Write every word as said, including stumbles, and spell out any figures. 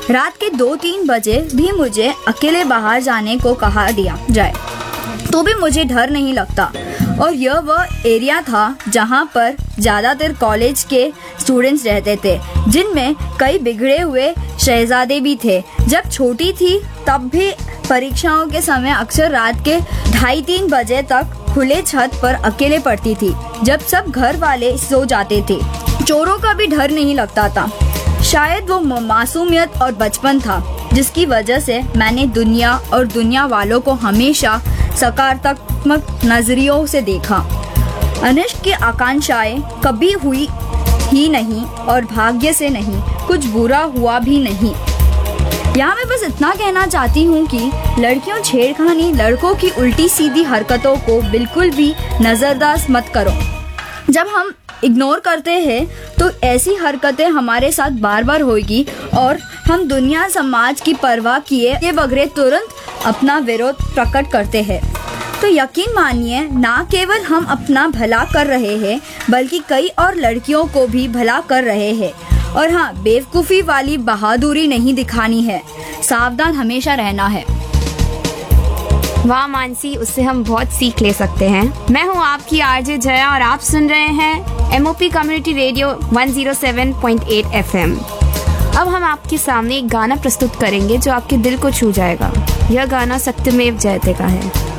रात के दो तीन बजे भी मुझे अकेले बाहर जाने को कहा दिया जाए तो भी मुझे डर नहीं लगता। और यह वह एरिया था जहां पर ज़्यादातर कॉलेज के स्टूडेंट्स रहते थे, जिनमें कई बिगड़े हुए शहजादे भी थे। जब छोटी थी तब भी परीक्षाओं के समय अक्सर रात के ढाई तीन बजे तक खुले छत पर अकेले पढ़ती थी, जब सब घर वाले सो जाते थे। चोरों का भी डर नहीं लगता था। शायद वो मासूमियत और बचपन था जिसकी वजह से मैंने दुनिया और दुनिया वालों को हमेशा सकारात्मक नजरियों से देखा। अनिश्क की आकांक्षाएं कभी हुई ही नहीं और भाग्य से नहीं, कुछ बुरा हुआ भी नहीं। यहाँ मैं बस इतना कहना चाहती हूँ कि लड़कियों छेड़खानी, लड़कों की उल्टी सीधी हरकतों को बिल्कुल भी नजरअंदाज मत करो। जब हम इग्नोर करते हैं तो ऐसी हरकतें हमारे साथ बार बार होगी और हम दुनिया समाज की परवाह किए के बगैर तुरंत अपना विरोध प्रकट करते हैं। तो यकीन मानिए, ना केवल हम अपना भला कर रहे हैं बल्कि कई और लड़कियों को भी भला कर रहे हैं। और हाँ, बेवकूफ़ी वाली बहादुरी नहीं दिखानी है, सावधान हमेशा रहना है। वाह मानसी, उससे हम बहुत सीख ले सकते हैं। मैं हूँ आपकी आरजे जया और आप सुन रहे हैं MOP community radio one zero seven point eight FM. अब हम आपके सामने एक गाना प्रस्तुत करेंगे जो आपके दिल को छू जाएगा। यह गाना सत्यमेव जयते का है।